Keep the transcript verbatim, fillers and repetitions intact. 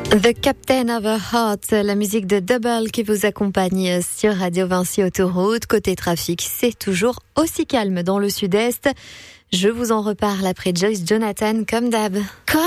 The Captain of a Heart, la musique de Double qui vous accompagne sur Radio Vinci Autoroute. Côté trafic, c'est toujours aussi calme dans le sud-est. Je vous en reparle après Joyce Jonathan comme d'hab.